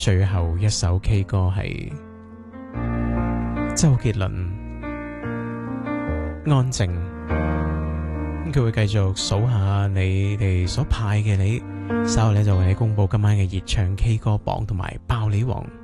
最後一首 K 歌係周杰倫安靜，佢會繼續數下你哋所派嘅你，稍後咧就為你公布今晚嘅熱唱 K 歌榜同埋爆料王。